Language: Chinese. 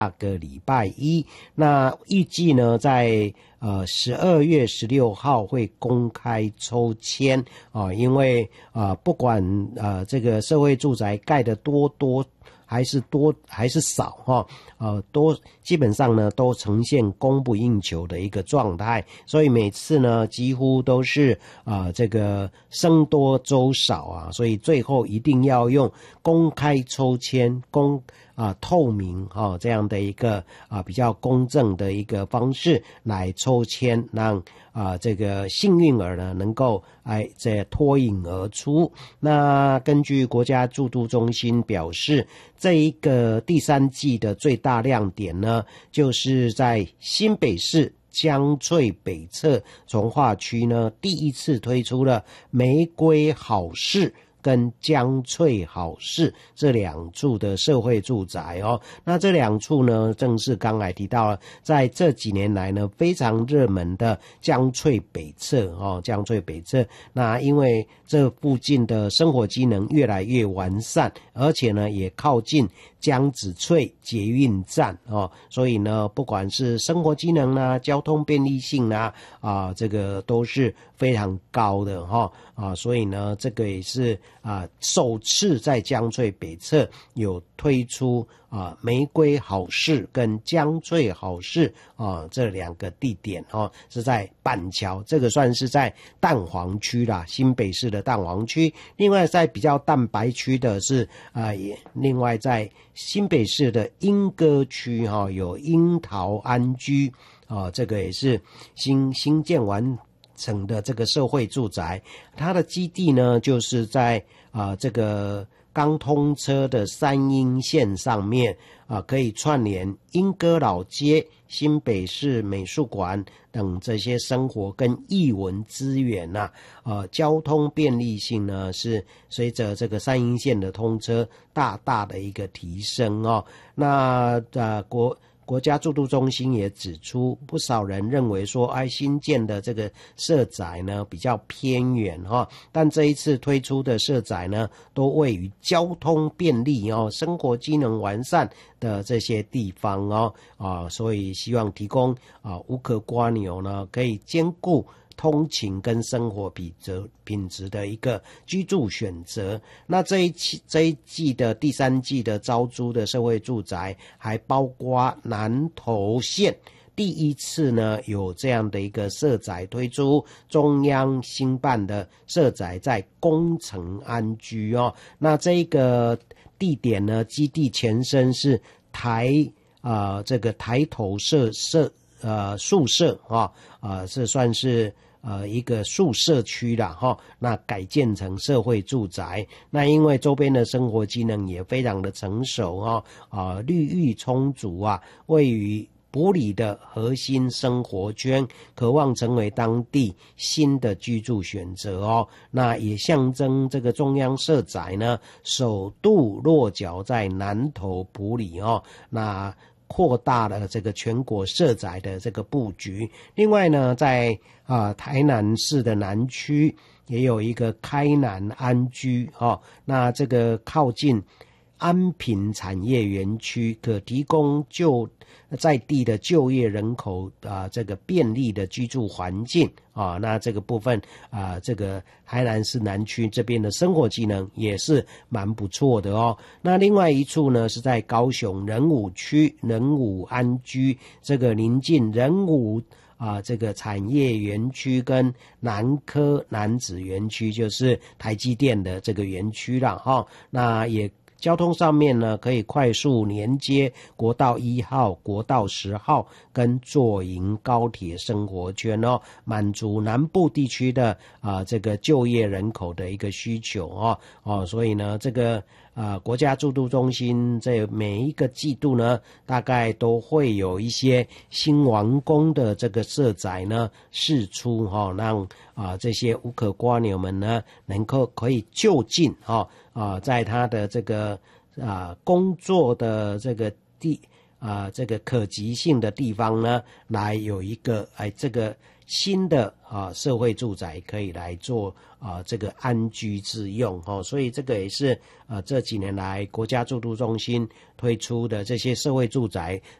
下个礼拜一。那预计呢在12月16号会公开抽签因为不管这个社会住宅盖得多还是少基本上呢都呈现供不应求的一个状态，所以每次呢几乎都是这个僧多粥少所以最后一定要用公开抽签透明这样的一个比较公正的一个方式来抽签，让这个幸运儿呢能够这脱颖而出。那根据国家住都中心表示，这一个第三季的最大亮点呢，就是在新北市江翠北侧从化区呢，第一次推出了玫瑰好事跟江翠好事这两处的社会住宅那这两处呢，正是刚才提到了，在这几年来呢非常热门的江翠北侧江翠北侧。那因为这附近的生活机能越来越完善，而且呢也靠近江子翠捷运站所以呢不管是生活机能交通便利性这个都是非常高的所以呢这个也是首次在江翠北侧有推出玫瑰好事跟江翠好事这两个地点是在板桥，这个算是在蛋黄区啦，新北市的蛋黄区。另外在比较蛋白区的是另外在新北市的莺歌区有樱桃安居这个也是新建完成的这个社会住宅，它的基地呢就是在这个刚通车的三鶯线上面可以串联莺歌老街、新北市美术馆等这些生活跟艺文资源交通便利性呢是随着这个三鶯线的通车大大的一个提升那国家住都中心也指出，不少人认为说新建的这个社宅呢比较偏远但这一次推出的社宅呢都位于交通便利生活机能完善的这些地方所以希望提供无壳蝸牛呢可以兼顾通勤跟生活品质的一个居住选择。那这一季的第三季的招租的社会住宅还包括南投县第一次呢有这样的一个社宅推出，中央新办的社宅在宫城安居那这个地点呢基地前身是这个台头宿舍是算是一个宿舍区啦那改建成社会住宅。那因为周边的生活机能也非常的成熟绿育充足位于埔里的核心生活圈，渴望成为当地新的居住选择那也象征这个中央社宅呢首度落脚在南投埔里那扩大了这个全国社宅的这个布局。另外呢在台南市的南区也有一个开南安居那这个靠近安平产业园区，可提供在地的就业人口这个便利的居住环境那这个部分这个台南市南区这边的生活机能也是蛮不错的那另外一处呢是在高雄仁武区仁武安居，这个临近仁武这个产业园区跟南科楠梓园区，就是台积电的这个园区啦那也交通上面呢可以快速连接国道1号、国道10号跟左营高铁生活圈满足南部地区的这个就业人口的一个需求所以呢这个国家住都中心在每一个季度呢大概都会有一些新完工的这个社宅呢释出让这些无壳蝸牛们呢可以就近在他的这个工作的这个这个可及性的地方呢，来有一个这个新的社会住宅可以来做这个安居之用所以这个也是这几年来国家住都中心推出的这些社会住宅